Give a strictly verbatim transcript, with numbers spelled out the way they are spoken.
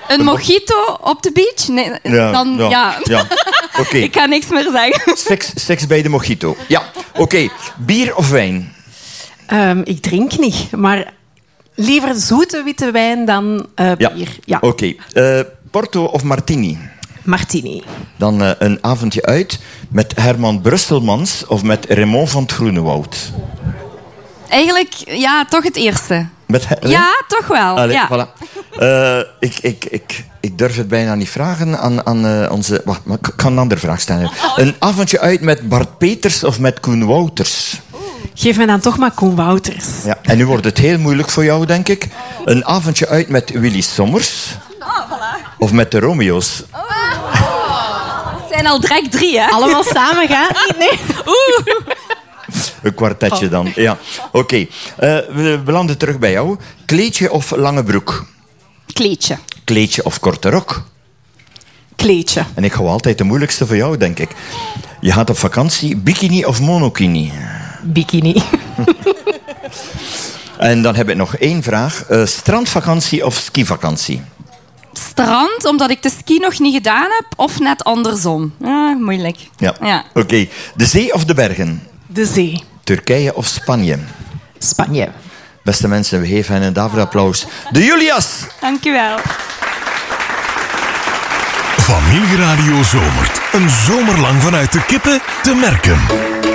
Een mojito op de beach? Nee, Ja, dan ja. ja. ja. Oké. Okay. Ik kan niks meer zeggen. Seks, seks bij de mojito. Ja, oké. Okay. Bier of wijn? Um, ik drink niet, maar liever zoete witte wijn dan uh, Ja. bier. Ja. Oké. Okay. Uh, Porto of Martini? Martini. Dan uh, een avondje uit met Herman Brusselmans of met Raymond van het Groenewoud? Eigenlijk, ja, toch het eerste. Met he- ja, toch wel. Allee, ja. Voilà. Uh, ik, ik, ik, ik durf het bijna niet vragen aan, aan uh, onze... Wacht, maar ik kan een andere vraag stellen. Een avondje uit met Bart Peters of met Koen Wouters? Geef mij dan toch maar Koen Wouters. Ja, en nu wordt het heel moeilijk voor jou, denk ik. Een avondje uit met Willy Sommers of met de Romeo's? Het zijn al direct drie, hè? Allemaal samen gaat niet, nee. Oeh. Een kwartetje dan, ja. Oké, okay. uh, we belanden terug bij jou. Kleedje of lange broek? Kleedje. Kleedje of korte rok? Kleedje. En ik hou altijd de moeilijkste voor jou, denk ik. Je gaat op vakantie, bikini of monokini? Bikini. En dan heb ik nog één vraag. Uh, strandvakantie of skivakantie? Strand, omdat ik de ski nog niet gedaan heb, of net andersom. Ah, moeilijk. Ja, ja. oké. Okay. De zee of de bergen? De zee. Turkije of Spanje? Spanje. Beste mensen, we geven hen een daverend applaus. De Julias! Dank u wel. Familieradio Zomert. Een zomer lang vanuit de kippen te merken.